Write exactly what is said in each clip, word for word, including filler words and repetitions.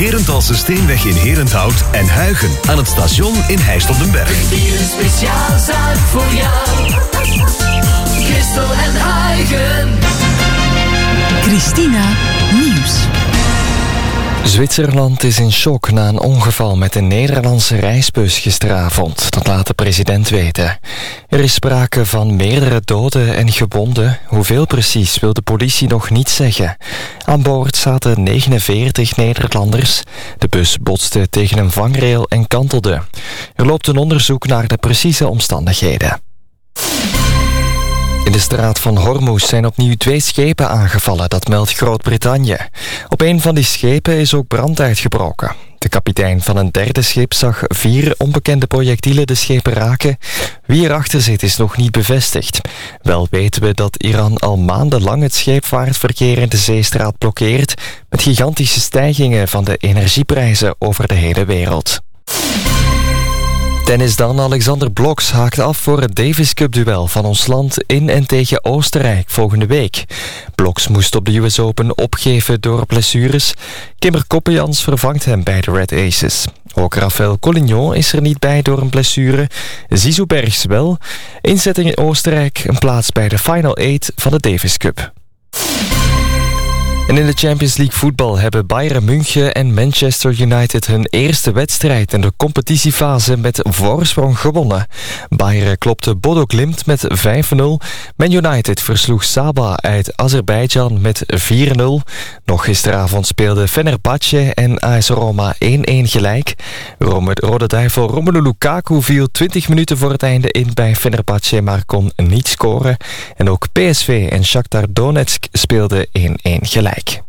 Herenthalse Steenweg in Herenthout en Huigen aan het station in Heist op den Berg. Hier een speciaal zaak voor jou. Christel en Huigen. Christina Nieuws. Zwitserland is in shock na een ongeval met een Nederlandse reisbus gisteravond. Dat laat de president weten. Er is sprake van meerdere doden en gewonden. Hoeveel precies wil de politie nog niet zeggen. Aan boord zaten negenenveertig Nederlanders. De bus botste tegen een vangrail en kantelde. Er loopt een onderzoek naar de precieze omstandigheden. In de straat van Hormuz zijn opnieuw twee schepen aangevallen, dat meldt Groot-Brittannië. Op een van die schepen is ook brand uitgebroken. De kapitein van een derde schip zag vier onbekende projectielen de schepen raken. Wie erachter zit is nog niet bevestigd. Wel weten we dat Iran al maandenlang het scheepvaartverkeer in de zeestraat blokkeert, met gigantische stijgingen van de energieprijzen over de hele wereld. Tennis dan. Alexander Bloks haakt af voor het Davis Cup-duel van ons land in en tegen Oostenrijk volgende week. Bloks moest op de U S Open opgeven door blessures. Kimmer Koppejans vervangt hem bij de Red Aces. Ook Rafael Collignon is er niet bij door een blessure. Zizou Bergs wel. Inzetting in Oostenrijk een plaats bij de Final Eight van de Davis Cup. En in de Champions League voetbal hebben Bayern München en Manchester United hun eerste wedstrijd in de competitiefase met voorsprong gewonnen. Bayern klopte Bodo Glimt met vijf nul. Man United versloeg Sabah uit Azerbeidzjan met vier nul. Nog gisteravond speelden Fenerbahce en A S Roma één-één gelijk. Rode Duivel Romelu Lukaku viel twintig minuten voor het einde in bij Fenerbahce, maar kon niet scoren. En ook P S V en Shakhtar Donetsk speelden één-één gelijk.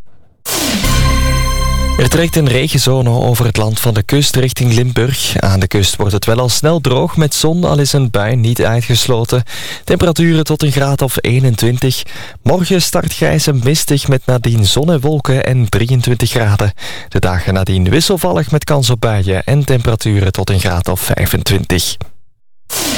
Er trekt een regenzone over het land van de kust richting Limburg. Aan de kust wordt het wel al snel droog met zon, al is een bui niet uitgesloten. Temperaturen tot een graad of eenentwintig. Morgen start grijs en mistig met nadien zon en wolken en drieëntwintig graden. De dagen nadien wisselvallig met kans op buien en temperaturen tot een graad of vijfentwintig.